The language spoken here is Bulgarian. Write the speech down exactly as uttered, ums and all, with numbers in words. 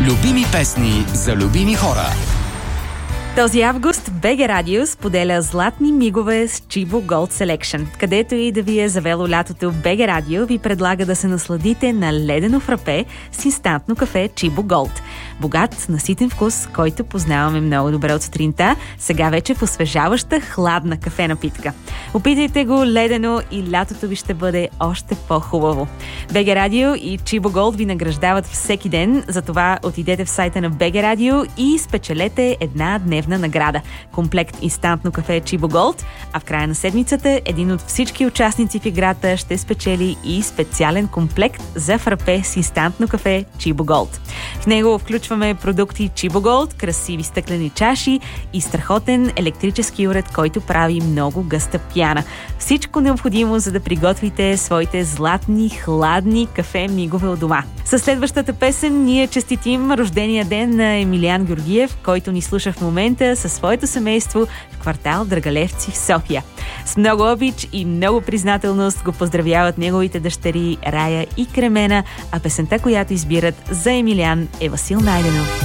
Любими песни за любими хора. Този август БГ Радио споделя златни мигове с Chibo Gold Selection. Където и да ви е завело лятото, БГ Радио ви предлага да се насладите на ледено фрапе с инстантно кафе Chibo Gold. Богат, наситен вкус, който познаваме много добре от сутринта, сега вече в освежаваща хладна кафе напитка. Опитайте го ледено и лятото ви ще бъде още по-хубаво. БГ Радио и Chibo Gold ви награждават всеки ден, затова отидете в сайта на БГ Радио и спечелете една дневна награда. Комплект инстантно кафе Chibo Gold, а в края на седмицата един от всички участници в играта ще спечели и специален комплект за фрапе с инстантно кафе Chibo Gold. В него включваме продукти Chibo Gold, красиви стъклени чаши и страхотен електрически уред, който прави много гъста пяна. Всичко необходимо, за да приготвите своите златни, хладни кафе мигове от дома. Със следващата песен ние честитим рождения ден на Емилиан Георгиев, който ни слуша в момента със своето семейство в квартал Драгалевци в София. С много обич и много признателност го поздравяват неговите дъщери Рая и Кремена, а песента, която избират за Емилиан, е Васил Найденов.